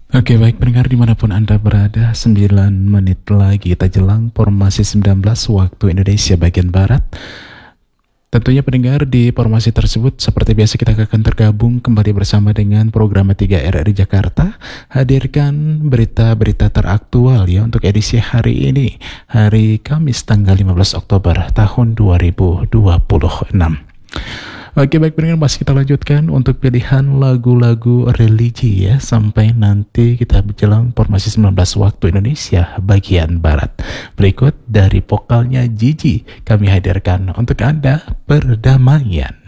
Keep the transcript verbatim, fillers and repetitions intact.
Oke, baik pendengar dimanapun Anda berada, sembilan menit lagi kita jelang formasi sembilan belas waktu Indonesia bagian Barat. Tentunya pendengar, di formasi tersebut seperti biasa kita akan tergabung kembali bersama dengan program tiga R R I Jakarta, hadirkan berita-berita teraktual ya untuk edisi hari ini, hari Kamis tanggal lima belas Oktober tahun dua ribu dua puluh enam. Oke, baik pendengar, masih kita lanjutkan untuk pilihan lagu-lagu religi ya, sampai nanti kita berjelang formasi sembilan belas waktu Indonesia bagian Barat. Berikut dari vokalnya Gigi kami hadirkan untuk Anda, Perdamaian.